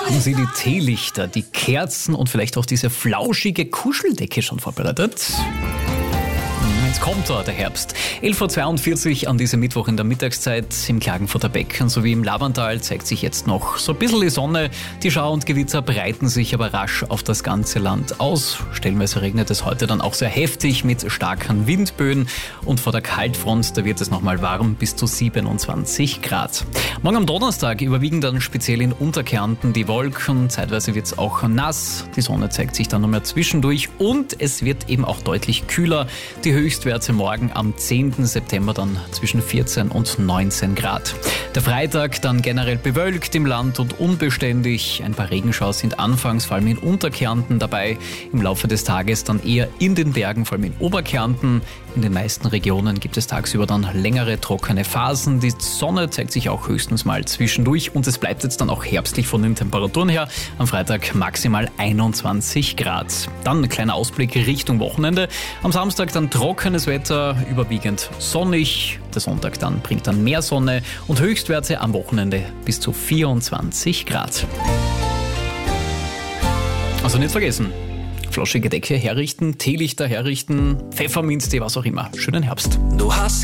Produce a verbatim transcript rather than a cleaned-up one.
Haben Sie die Teelichter, die Kerzen und vielleicht auch diese flauschige Kuscheldecke schon vorbereitet? Jetzt kommt da der Herbst. elf Uhr zweiundvierzig an diesem Mittwoch in der Mittagszeit im Klagenfurter Becken sowie im Lavantal zeigt sich jetzt noch so ein bisschen die Sonne. Die Schauer und Gewitter breiten sich aber rasch auf das ganze Land aus. Stellenweise regnet es heute dann auch sehr heftig mit starken Windböen. Und vor der Kaltfront, da wird es nochmal warm bis zu siebenundzwanzig Grad. Morgen am Donnerstag überwiegen dann speziell in Unterkärnten die Wolken. Zeitweise wird es auch nass. Die Sonne zeigt sich dann nochmal zwischendurch. Und es wird eben auch deutlich kühler. Die höchste Höchstwerte morgen am zehnten September dann zwischen vierzehn und neunzehn Grad. Der Freitag dann generell bewölkt im Land und unbeständig. Ein paar Regenschauer sind anfangs vor allem in Unterkärnten dabei. Im Laufe des Tages dann eher in den Bergen, vor allem in Oberkärnten. In den meisten Regionen gibt es tagsüber dann längere trockene Phasen. Die Sonne zeigt sich auch höchstens mal zwischendurch und es bleibt jetzt dann auch herbstlich von den Temperaturen her. Am Freitag maximal einundzwanzig Grad. Dann ein kleiner Ausblick Richtung Wochenende. Am Samstag dann trockenes Wetter, überwiegend sonnig. Der Sonntag dann bringt dann mehr Sonne und Höchstwerte am Wochenende bis zu vierundzwanzig Grad. Also nicht vergessen. Flauschige Decke herrichten, Teelichter herrichten, Pfefferminztee, was auch immer. Schönen Herbst. Du hast